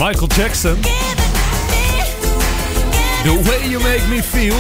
Michael Jackson. The way you make me feel.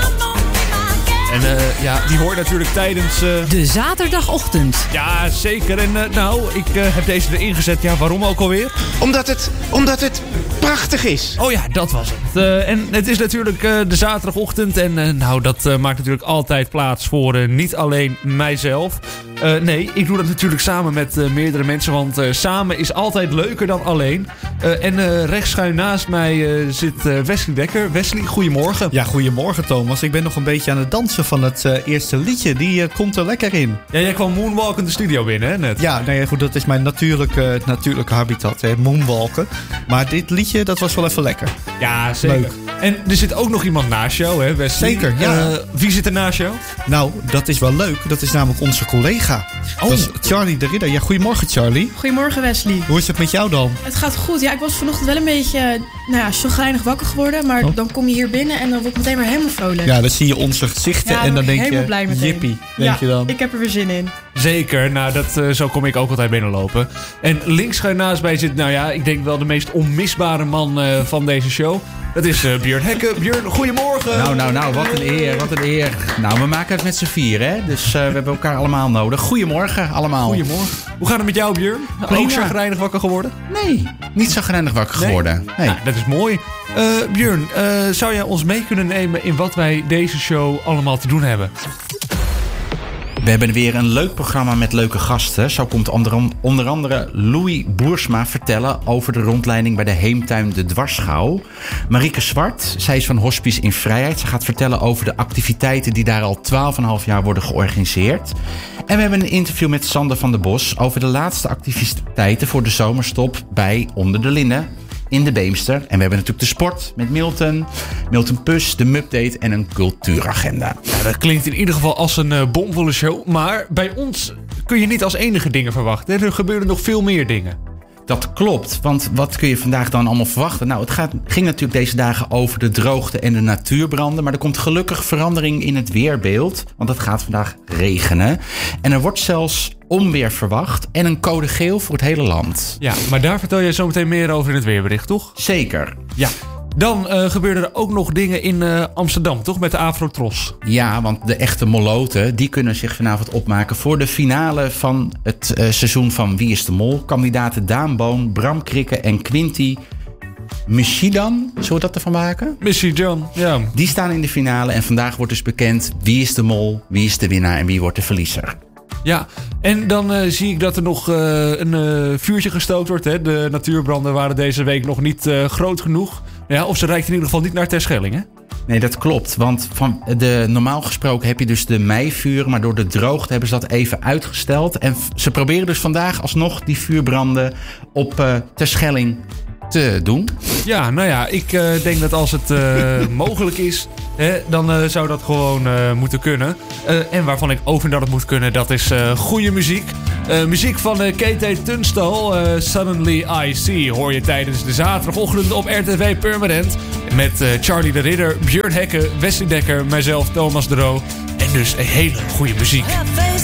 En die hoort natuurlijk tijdens... De zaterdagochtend. Ja, zeker. En ik heb deze erin gezet. Ja, waarom ook alweer? Omdat het prachtig is. Oh ja, dat was het. En het is natuurlijk de zaterdagochtend. En dat maakt natuurlijk altijd plaats voor niet alleen mijzelf. Nee, ik doe dat natuurlijk samen met meerdere mensen. Want samen is altijd leuker dan alleen. En rechtsschuin naast mij zit Wesley Dekker. Wesley, goedemorgen. Ja, goedemorgen Thomas. Ik ben nog een beetje aan het dansen van het eerste liedje. Die komt er lekker in. Ja, jij kwam moonwalken de studio binnen, hè, net? Ja, goed, dat is mijn natuurlijke habitat, hè, moonwalken. Maar dit liedje, dat was wel even lekker. Ja, zeker. Leuk. En er zit ook nog iemand naast jou, hè, Wesley? Zeker, ja. Wie zit er naast jou? Nou, dat is wel leuk. Dat is namelijk onze collega. Oh. Dat is Charlie de Ridder. Ja, goedemorgen Charlie. Goedemorgen Wesley. Hoe is het met jou dan? Het gaat goed. Ja, ik was vanochtend wel een beetje chagrijnig wakker geworden. Maar dan kom je hier binnen en dan word ik meteen weer helemaal vrolijk. Ja, dan zie je onze gezichten en dan denk je, jippie, denk je dan. Ik heb er weer zin in. Zeker, zo kom ik ook altijd binnenlopen. En links schuin naast mij zit, ik denk wel de meest onmisbare man van deze show. Dat is Björn Hekke. Björn, goedemorgen. Nou, wat een eer, wat een eer. Nou, we maken het met z'n vier, hè. Dus we hebben elkaar allemaal nodig. Goedemorgen allemaal. Goedemorgen. Hoe gaat het met jou, Björn? Ook chagrijnig wakker geworden? Nee, niet chagrijnig wakker geworden. Nee. Nou, dat is mooi. Björn, zou jij ons mee kunnen nemen in wat wij deze show allemaal te doen hebben? We hebben weer een leuk programma met leuke gasten. Zo komt onder andere Louis Boersma vertellen over de rondleiding bij de Heemtuin De Dwarsschouw. Marieke Zwart, zij is van Hospice in Vrijheid. Ze gaat vertellen over de activiteiten die daar al 12,5 jaar worden georganiseerd. En we hebben een interview met Sander van der Bos over de laatste activiteiten voor de zomerstop bij Onder de Linden in de Beemster. En we hebben natuurlijk de sport met Milton Pus, de Mupdate en een cultuuragenda. Ja, dat klinkt in ieder geval als een bomvolle show. Maar bij ons kun je niet als enige dingen verwachten. Er gebeuren nog veel meer dingen. Dat klopt, want wat kun je vandaag dan allemaal verwachten? Nou, ging natuurlijk deze dagen over de droogte en de natuurbranden. Maar er komt gelukkig verandering in het weerbeeld. Want het gaat vandaag regenen. En er wordt zelfs onweer verwacht en een code geel voor het hele land. Ja, maar daar vertel je zo meteen meer over in het weerbericht, toch? Zeker. Ja. Dan gebeurden er ook nog dingen in Amsterdam, toch? Met de Afrotros. Ja, want de echte moloten die kunnen zich vanavond opmaken voor de finale van het seizoen van Wie is de Mol. Kandidaten Daan Boon, Bram Krikke en Quinty Michidan. Zullen we dat ervan maken? Michidan, ja. Die staan in de finale en vandaag wordt dus bekend wie is de mol, wie is de winnaar en wie wordt de verliezer. Ja, en dan zie ik dat er nog een vuurtje gestookt wordt. Hè? De natuurbranden waren deze week nog niet groot genoeg. Ja, of ze reikt in ieder geval niet naar Terschelling, hè? Nee, dat klopt. Want normaal gesproken heb je dus de meivuren, maar door de droogte hebben ze dat even uitgesteld. En ze proberen dus vandaag alsnog die vuurbranden op Terschelling te doen. Ja, ik denk dat als het mogelijk is, dan zou dat gewoon moeten kunnen. En waarvan ik ook vind dat het moet kunnen, dat is goede muziek. Muziek van KT Tunstall, Suddenly I See, hoor je tijdens de zaterdagochtend op RTV Permanent. Met Charlie de Ridder, Björn Hekke, Wesley Dekker, mijzelf, Thomas de Roo. En dus een hele goede muziek.